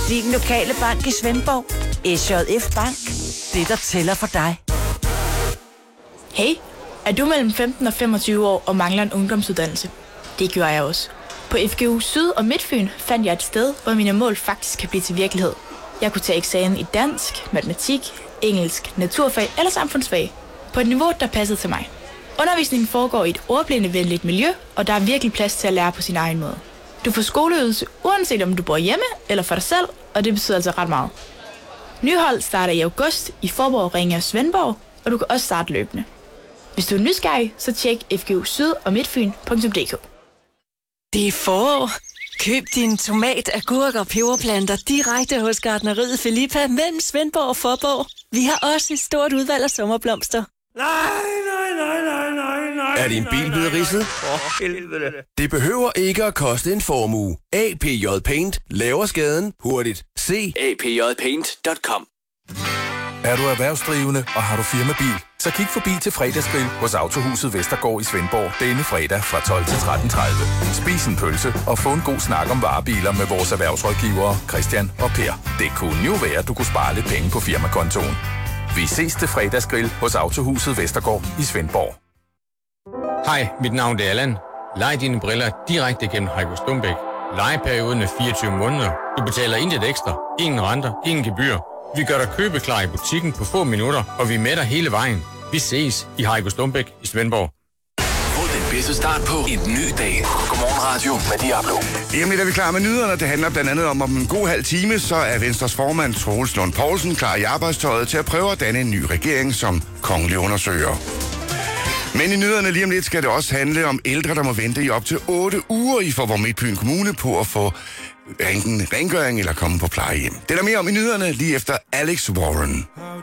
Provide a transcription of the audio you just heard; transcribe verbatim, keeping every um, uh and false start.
Din lokale bank i Svendborg. S J F Bank. Det, der tæller for dig. Hey, er du mellem femten og femogtyve år og mangler en ungdomsuddannelse? Det gør jeg også. På F G U Syd og Midtfyn fandt jeg et sted, hvor mine mål faktisk kan blive til virkelighed. Jeg kunne tage eksamen i dansk, matematik, engelsk, naturfag eller samfundsfag. På et niveau, der passede til mig. Undervisningen foregår i et ordblindevenligt miljø, og der er virkelig plads til at lære på sin egen måde. Du får skoleydelse, uanset om du bor hjemme eller for dig selv, og det betyder altså ret meget. Nyhold starter i august i Forborg, Ringe og Svendborg, og du kan også starte løbende. Hvis du er nysgerrig, så tjek f g u syd og midtfyn punktum d k. Det er forår. Køb din tomat, agurk og peberplanter direkte hos Gartneriet Filippa mellem Svendborg og Forborg. Vi har også et stort udvalg af sommerblomster. Nej, nej, nej, nej, nej, nej. Er din bil blevet ridset? For helvede. Det behøver ikke at koste en formue. A P J Paint laver skaden hurtigt. Se a p j paint punktum com. Er du erhvervsdrivende, og har du firmabil, så kig forbi til fredagsgrill hos Autohuset Vestergaard i Svendborg denne fredag fra tolv til tretten tredive. Spis en pølse og få en god snak om varebiler med vores erhvervsrådgivere Christian og Per. Det kunne jo være, at du kunne spare lidt penge på firmakontoen. Vi ses til fredagsgrill hos Autohuset Vestergaard i Svendborg. Hej, mit navn er Allan. Lej dine briller direkte gennem Heiko Stumbæk. Lejeperioden er fireogtyve måneder. Du betaler intet ekstra, ingen renter, ingen gebyr. Vi gør dig købeklar i butikken på få minutter, og vi er med dig hele vejen. Vi ses i Heiko Stumbæk i Svendborg. Få den bedste start på en ny dag. Godmorgen Radio med Diablo. Jamen, er vi klar med nyhederne. Det handler blandt andet om, om en god halv time, så er Venstres formand Troels Lund Poulsen klar i arbejdstøjet til at prøve at danne en ny regering som kongelig undersøger. Men i nyhederne lige om lidt skal det også handle om ældre, der må vente i op til otte uger i Forborg Midtfyn Kommune på at få enten rengøring eller komme på plejehjem. Det er der mere om i nyhederne lige efter Alex Warren.